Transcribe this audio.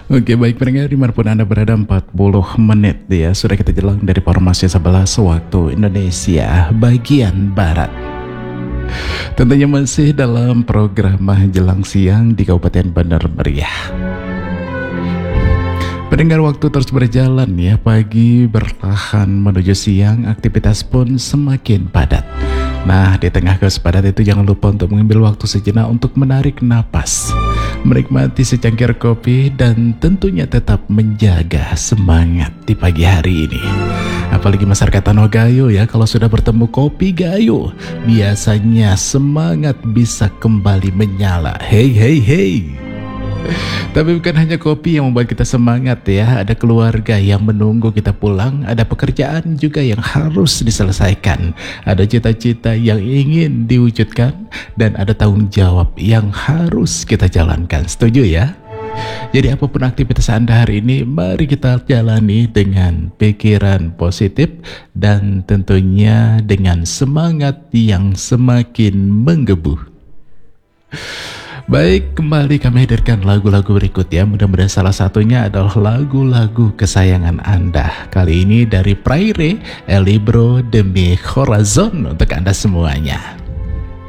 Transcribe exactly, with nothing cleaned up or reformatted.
Oke, baik pendengar dimanapun Anda berada, empat puluh menit ya sudah kita jelang dari formasi sebelas waktu Indonesia bagian Barat. Tentunya masih dalam program Jelang Siang di Kabupaten Bandar Meriah. Pendengar, waktu terus berjalan ya, pagi bertahan menuju siang, aktivitas pun semakin padat. Nah, di tengah kesepadat itu jangan lupa untuk mengambil waktu sejenak untuk menarik napas, menikmati secangkir kopi, dan tentunya tetap menjaga semangat di pagi hari ini. Apalagi masyarakat Tanah Gayo ya, kalau sudah bertemu kopi Gayo, biasanya semangat bisa kembali menyala. Hey, hey, hey. Tapi bukan hanya kopi yang membuat kita semangat ya, ada keluarga yang menunggu kita pulang, ada pekerjaan juga yang harus diselesaikan, ada cita-cita yang ingin diwujudkan, dan ada tanggung jawab yang harus kita jalankan. Setuju ya? Jadi apapun aktivitas Anda hari ini, mari kita jalani dengan pikiran positif dan tentunya dengan semangat yang semakin menggebu. Baik, kembali kami hadirkan lagu-lagu berikut ya. Mudah-mudahan salah satunya adalah lagu-lagu kesayangan Anda. Kali ini dari Praire, El Libro de mi Corazón untuk Anda semuanya.